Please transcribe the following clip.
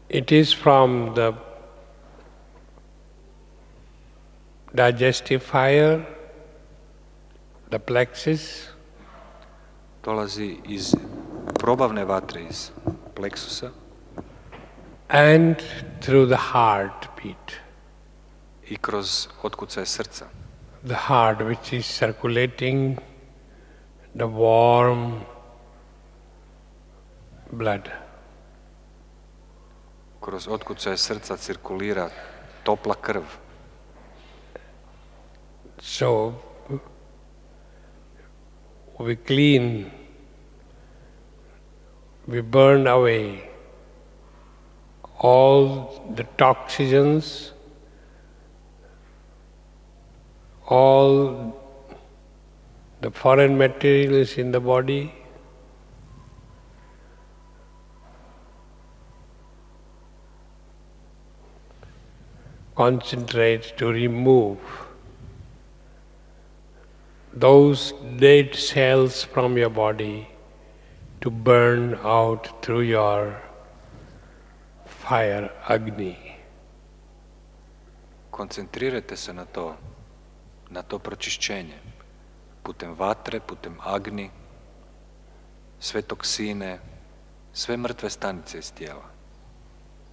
It is from the digestive fire, the plexus, dolazi iz probavne vatre, iz pleksusa and through the heartbeat. I kroz otkucaje srca. The heart which is circulating the warm blood. Kroz otkucaje srca cirkulira topla krv. So we clean, we burn away all the toxins, all the foreign materials in the body, concentrate to remove those dead cells from your body to burn out through your fire, Agni. Koncentrirajte se na to pročišćenje, putem vatre, putem Agni, sve toksine, sve mrtve stanice iz tijela.